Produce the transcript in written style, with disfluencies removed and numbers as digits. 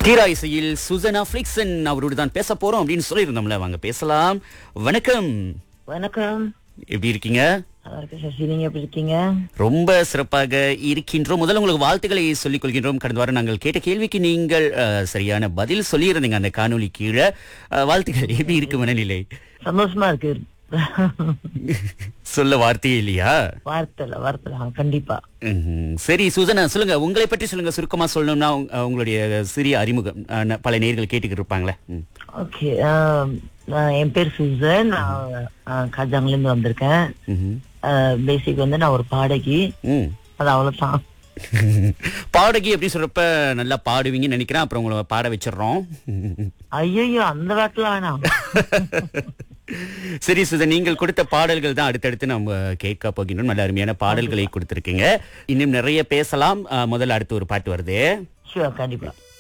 தீரா இசையில் சுசனா பிளிக்சன் அவரோடு தான் பேச போறோம் அப்படின்னு சொல்லியிருந்தோம்ல. வாங்க பேசலாம். வணக்கம். வணக்கம். எப்படி இருக்கீங்க? நல்லா இருக்கேன் சசி, நீங்க எப்படி இருக்கீங்க? ரொம்ப சிறப்பாக இருக்கின்றோம். முதல்ல உங்களுக்கு வாழ்த்துக்களை சொல்லிக் கொள்கின்றோம். கடந்த வாரம் நாங்கள் கேட்ட கேள்விக்கு நீங்கள் சரியான பதில் சொல்லியிருந்தீங்க அந்த காணொளி கீழே. வாழ்த்துக்கள். எப்படி இருக்கு மனநிலை? சந்தோஷமா இருக்கு. சொல்ல வார்த்தையே இல்லையா? வார்த்தை கண்டிப்பா. சரி சுசனா, சொல்லுங்க, உங்களை பற்றி சொல்லுங்க. சுருக்கமா சொல்லணும்னா உங்களுடைய சிறிய அறிமுகம் பல நேயர்கள் கேட்டுக்கிட்டு இருப்பாங்களே. ஓகே, என் பேர் சுசன். நான் காஜாங்ல இருந்து வந்திருக்கேன். பேசிக் வந்து நான் ஒரு பாடகி. அது அவ்வளவுதான். பாடகி எப்படி சொல்றப்ப நல்லா பாடுவீங்கன்னு நினைக்கிறேன். அப்புறம் உங்களை பாட வச்சிடறோம். ஐயோ, அந்த வாட்டில வேணாம். சரி சுதன், நீங்கள் கொடுத்த பாடல்கள் தான் அடுத்தடுத்து நம்ம கேட்க போகின்றோம். நல்ல அருமையான பாடல்களை கொடுத்திருக்கீங்க. இன்னும் நிறைய பேசலாம். முதல்ல அடுத்து ஒரு பாட்டு வருது. ஷூர், கண்டிப்பா.